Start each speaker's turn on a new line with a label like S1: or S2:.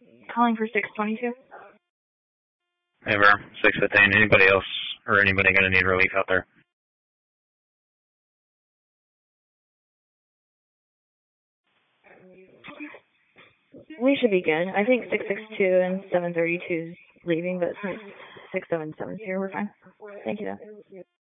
S1: Calling for 622.
S2: Hey, Ver, 615. Anybody else or anybody going to need relief out there?
S1: We should be good. I think 662 and 732 is leaving, but since 677 is here, we're fine. Thank you, though.